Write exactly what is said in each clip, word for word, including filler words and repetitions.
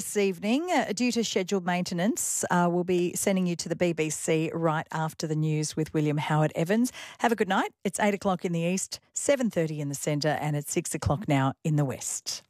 this evening. Uh, due to scheduled maintenance, uh, we'll be sending you to the B B C right after the news with William Howard Evans. Have a good night. It's eight o'clock in the east, seven thirty in the centre, and it's six o'clock now in the west.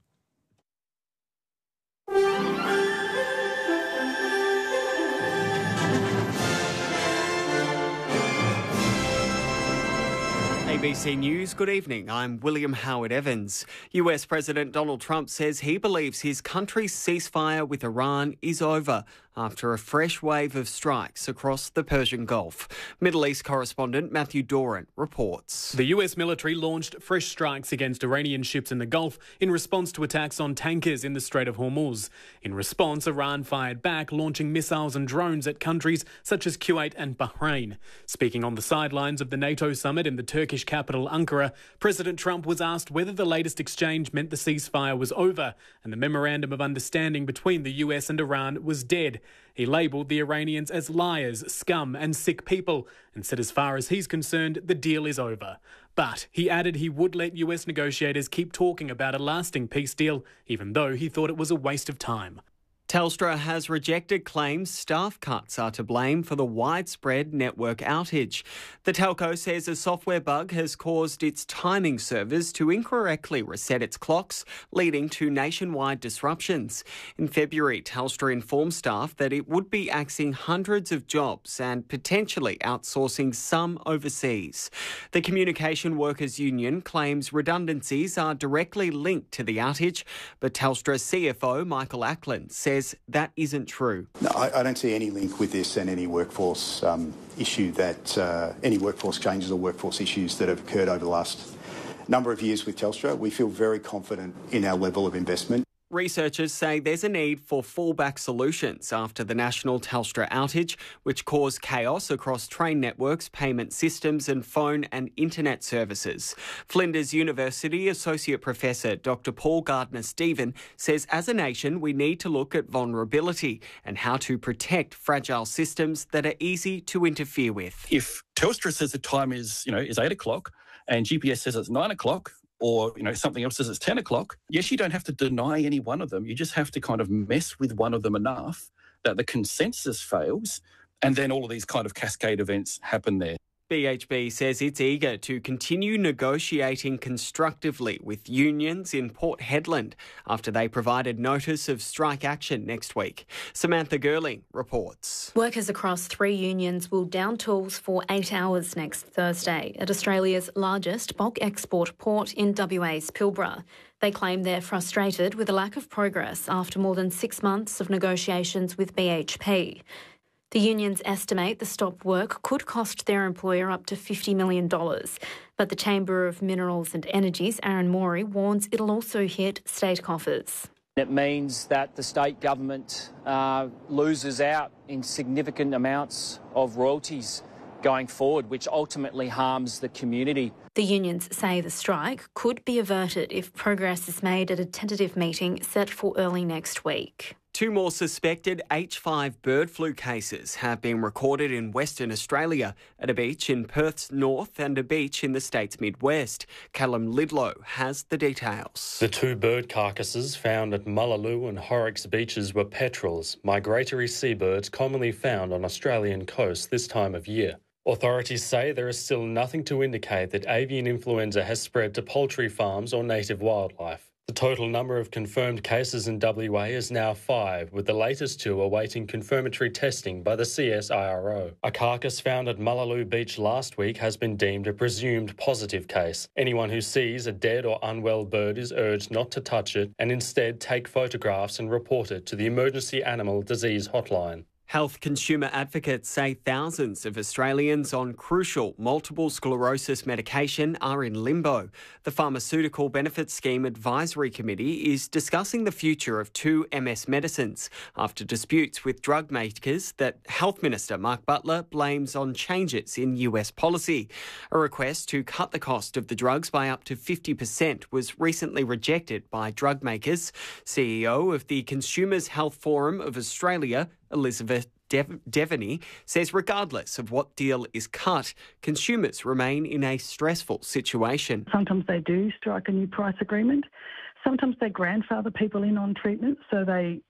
A B C News, good evening. I'm William Howard Evans. U S President Donald Trump says he believes his country's ceasefire with Iran is over after a fresh wave of strikes across the Persian Gulf. Middle East correspondent Matthew Doran reports. The U S military launched fresh strikes against Iranian ships in the Gulf in response to attacks on tankers in the Strait of Hormuz. In response, Iran fired back, launching missiles and drones at countries such as Kuwait and Bahrain. Speaking on the sidelines of the NATO summit in the Turkish capital Ankara, President Trump was asked whether the latest exchange meant the ceasefire was over and the memorandum of understanding between the U S and Iran was dead. He labelled the Iranians as liars, scum and sick people and said as far as he's concerned, the deal is over. But he added he would let U S negotiators keep talking about a lasting peace deal, even though he thought it was a waste of time. Telstra has rejected claims staff cuts are to blame for the widespread network outage. The telco says a software bug has caused its timing servers to incorrectly reset its clocks, leading to nationwide disruptions. In February, Telstra informed staff that it would be axing hundreds of jobs and potentially outsourcing some overseas. The Communication Workers Union claims redundancies are directly linked to the outage, but Telstra C F O Michael Ackland says that isn't true. No, I, I don't see any link with this and any workforce um, issue that, uh, any workforce changes or workforce issues that have occurred over the last number of years with Telstra. We feel very confident in our level of investment. Researchers say there's a need for fallback solutions after the national Telstra outage, which caused chaos across train networks, payment systems and phone and internet services. Flinders University Associate Professor Doctor Paul Gardner-Stephen says as a nation we need to look at vulnerability and how to protect fragile systems that are easy to interfere with. If Telstra says the time is, you know, is eight o'clock and G P S says it's nine o'clock, or, you know, something else says it's ten o'clock, yes, you don't have to deny any one of them. You just have to kind of mess with one of them enough that the consensus fails, and then all of these kind of cascade events happen there. B H B says it's eager to continue negotiating constructively with unions in Port Hedland after they provided notice of strike action next week. Samantha Gerling reports. Workers across three unions will down tools for eight hours next Thursday at Australia's largest bulk export port in W A's Pilbara. They claim they're frustrated with a lack of progress after more than six months of negotiations with B H P. The unions estimate the stop work could cost their employer up to fifty million dollars. But the Chamber of Minerals and Energy's Aaron Morey warns it'll also hit state coffers. It means that the state government uh, loses out in significant amounts of royalties going forward, which ultimately harms the community. The unions say the strike could be averted if progress is made at a tentative meeting set for early next week. Two more suspected H five bird flu cases have been recorded in Western Australia at a beach in Perth's north and a beach in the state's Midwest. Callum Lidlow has the details. The two bird carcasses found at Mullaloo and Horrocks beaches were petrels, migratory seabirds commonly found on Australian coasts this time of year. Authorities say there is still nothing to indicate that avian influenza has spread to poultry farms or native wildlife. The total number of confirmed cases in W A is now five, with the latest two awaiting confirmatory testing by the C S I R O. A carcass found at Mullaloo Beach last week has been deemed a presumed positive case. Anyone who sees a dead or unwell bird is urged not to touch it and instead take photographs and report it to the Emergency Animal Disease Hotline. Health consumer advocates say thousands of Australians on crucial multiple sclerosis medication are in limbo. The Pharmaceutical Benefits Scheme Advisory Committee is discussing the future of two M S medicines after disputes with drug makers that Health Minister Mark Butler blames on changes in U S policy. A request to cut the cost of the drugs by up to fifty percent was recently rejected by drug makers. C E O of the Consumers Health Forum of Australia, Elizabeth Dev- Devaney, says regardless of what deal is cut, consumers remain in a stressful situation. Sometimes they do strike a new price agreement. Sometimes they grandfather people in on treatment, so they